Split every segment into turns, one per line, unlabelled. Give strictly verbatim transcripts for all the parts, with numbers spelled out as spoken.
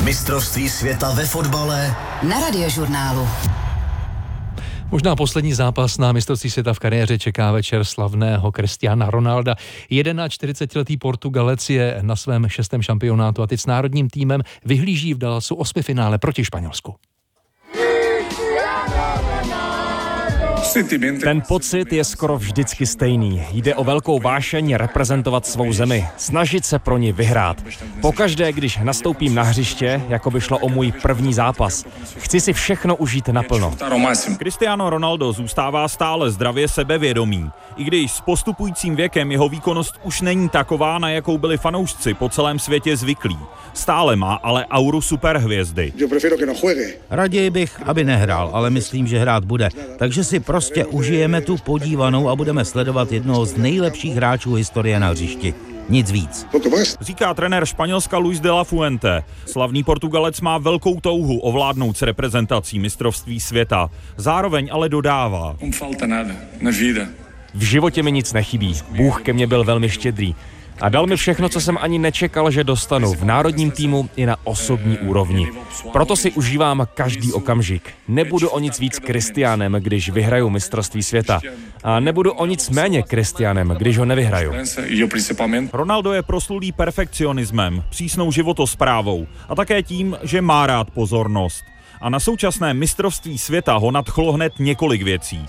Mistrovství světa ve fotbale na Radiožurnálu.
Možná poslední zápas na mistrovství světa v kariéře čeká večer slavného Cristiana Ronalda. čtyřicetiletý Portugalec je na svém šestém šampionátu a teď s národním týmem vyhlíží v Dallasu osmifinále proti Španělsku.
Ten pocit je skoro vždycky stejný. Jde o velkou vášeň reprezentovat svou zemi, snažit se pro ní vyhrát. Pokaždé, když nastoupím na hřiště, jako by šlo o můj první zápas, chci si všechno užít naplno.
Cristiano Ronaldo zůstává stále zdravě sebevědomý. I když s postupujícím věkem jeho výkonnost už není taková, na jakou byli fanoušci po celém světě zvyklí. Stále má ale auru superhvězdy.
Raději bych, aby nehrál, ale myslím, že hrát bude. Takže si prostě užijeme tu podívanou a budeme sledovat jednoho z nejlepších hráčů historie na hřišti. Nic víc.
Říká trenér Španělska Luis de la Fuente. Slavný Portugalec má velkou touhu ovládnout s reprezentací mistrovství světa. Zároveň ale dodává.
V životě mi nic nechybí. Bůh ke mně byl velmi štědrý. A dal mi všechno, co jsem ani nečekal, že dostanu v národním týmu i na osobní úrovni. Proto si užívám každý okamžik. Nebudu o nic víc Cristianem, když vyhraju mistrovství světa. A nebudu o nic méně Cristianem, když ho nevyhraju.
Ronaldo je proslulý perfekcionismem, přísnou životosprávou a také tím, že má rád pozornost. A na současné mistrovství světa ho nadchlo hned několik věcí.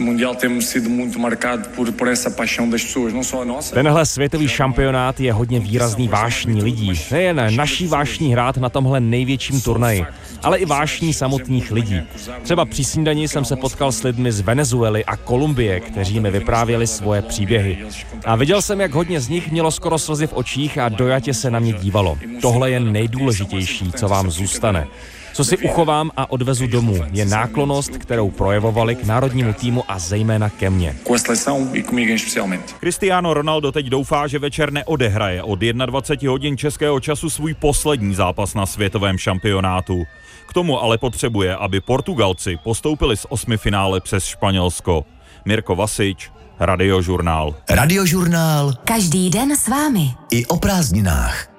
Tenhle světový šampionát je hodně výrazný vášní lidí. Nejen naší vášní hrát na tomhle největším turnaji, ale i vášní samotných lidí. Třeba při snídani jsem se potkal s lidmi z Venezuely a Kolumbie, kteří mi vyprávěli svoje příběhy. A viděl jsem, jak hodně z nich mělo skoro slzy v očích a dojatě se na mě dívalo. Tohle je nejdůležitější, co vám zůstane. Co si uchovám a odvezu domů, je náklonnost, kterou projevovali k národnímu týmu a zejména ke mně.
Cristiano Ronaldo teď doufá, že večer neodehraje od dvacet jedna hodin českého času svůj poslední zápas na světovém šampionátu. K tomu ale potřebuje, aby Portugalci postoupili z osmifinále přes Španělsko. Mirko Vasič, Radiožurnál.
Radiožurnál.
Každý den s vámi.
I o prázdninách.